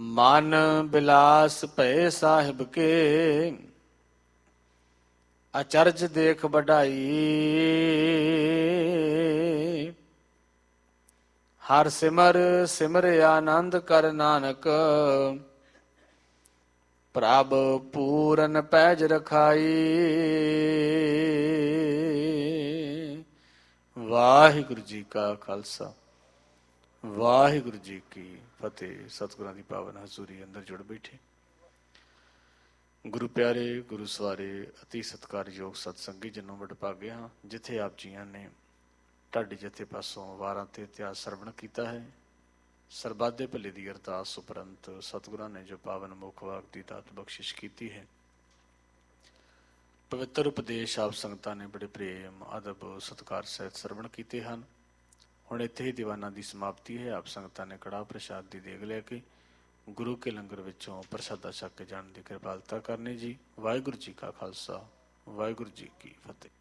ਮਨ ਬਿਲਾਸ ਭਏ ਸਾਹਿਬ ਕੇ, ਅਚਰਜ ਦੇਖ ਵਡਾਈ। ਹਰ ਸਿਮਰ ਸਿਮਰ ਆਨੰਦ ਕਰ ਨਾਨਕ, ਪ੍ਰਭ ਪੂਰਨ ਪੈਜ ਰਖਾਈ। ਵਾਹਿਗੁਰੂ ਜੀ ਕਾ ਖਾਲਸਾ, ਵਾਹਿਗੁਰੂ ਜੀ ਕੀ ਫਤਿਹ। ਸਤਿਗੁਰਾਂ ਦੀ ਪਾਵਨ ਹਜ਼ੂਰੀ ਅੰਦਰ ਜੁੜ ਬੈਠੇ ਗੁਰੂ ਪਿਆਰੇ, ਗੁਰੂ ਸਵਾਰੇ, ਅਤੀ ਸਤਿਕਾਰਯੋਗ ਸਤਸੰਗੀ ਜਨੋਂ ਵਡਭਾਗੇ ਹਾਂ, ਜਿੱਥੇ ਆਪ ਜੀਆਂ ਨੇ ਢਾਡੀ ਜਥੇ ਪਾਸੋਂ ਵਾਰਾਂ ਤੇ ਇਤਿਹਾਸ ਸਰਵਣ ਕੀਤਾ ਹੈ। ਸਰਬੱਤ ਦੇ ਭਲੇ ਦੀ ਅਰਦਾਸ ਉਪਰੰਤ ਸਤਿਗੁਰਾਂ ਨੇ ਜੋ ਪਾਵਨ ਮੁੱਖ ਵਾਕ ਦੀ ਦਾਤ ਬਖਸ਼ਿਸ਼ ਕੀਤੀ ਹੈ, ਪਵਿੱਤਰ ਉਪਦੇਸ਼ ਆਪ ਸੰਗਤਾਂ ਨੇ ਬੜੇ ਪ੍ਰੇਮ, ਅਦਬ, ਸਤਿਕਾਰ ਸਹਿਤ ਸਰਵਣ ਕੀਤੇ ਹਨ। ਹੁਣ ਇੱਥੇ ਹੀ ਦੀਵਾਨਾਂ ਦੀ ਸਮਾਪਤੀ ਹੈ। ਆਪ ਸੰਗਤਾਂ ਨੇ ਕੜਾਹ ਪ੍ਰਸ਼ਾਦ ਦੀ ਦੇਗ ਲੈ ਕੇ ਗੁਰੂ ਕੇ ਲੰਗਰ ਵਿੱਚੋਂ ਪ੍ਰਸ਼ਾਦਾ ਛਕ ਕੇ ਜਾਣ ਦੀ ਕਿਰਪਾਲਤਾ ਕਰਨੀ ਜੀ। ਵਾਹਿਗੁਰੂ ਜੀ ਕਾ ਖਾਲਸਾ, ਵਾਹਿਗੁਰੂ ਜੀ ਕੀ ਫਤਿਹ।